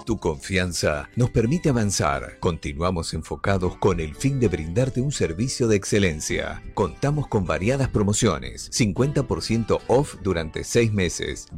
Tu confianza nos permite avanzar. Continuamos enfocados con el fin de brindarte un servicio de excelencia. Contamos con variadas promociones, 50% off durante 6 meses.